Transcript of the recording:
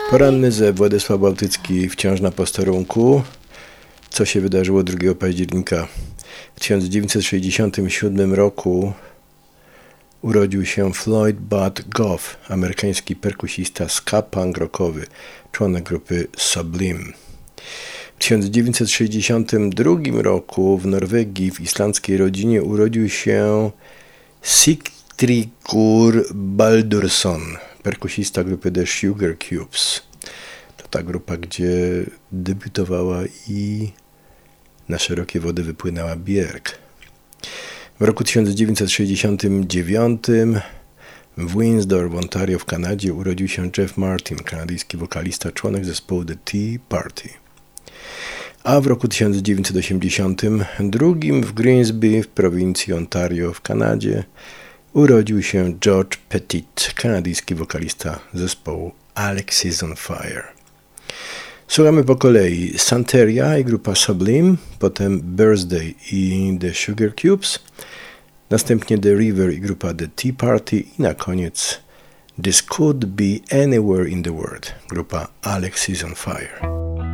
Poranny ze Władysław Bałtycki wciąż na posterunku. Co się wydarzyło 2 października? W 1967 roku urodził się Floyd Bud Goff, amerykański perkusista ska punk rockowy, członek grupy Sublime. W 1962 roku w Norwegii w islandzkiej rodzinie urodził się Sigtryggur Baldursson, perkusista grupy The Sugar Cubes. To ta grupa, gdzie debiutowała i na szerokie wody wypłynęła Björk. W roku 1969 w Windsor w Ontario w Kanadzie urodził się Jeff Martin, kanadyjski wokalista, członek zespołu The Tea Party. A w roku 1982 w Grimsby w prowincji Ontario w Kanadzie urodził się George Petit, kanadyjski wokalista zespołu Alexis on Fire. Słuchamy po kolei Santeria i grupa Sublime, potem Birthday i The Sugar Cubes, następnie The River i grupa The Tea Party i na koniec This Could Be Anywhere in the World, grupa Alexis on Fire.